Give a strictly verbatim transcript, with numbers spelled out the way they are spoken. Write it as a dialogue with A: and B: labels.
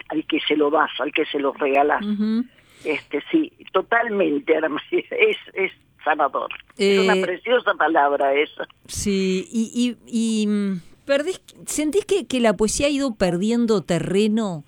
A: al que se lo das, al que se lo regalás. Uh-huh. Este, sí, totalmente, es, es sanador. Eh, es una preciosa palabra esa.
B: Sí, y, y, y perdés, ¿sentís que, que la poesía ha ido perdiendo terreno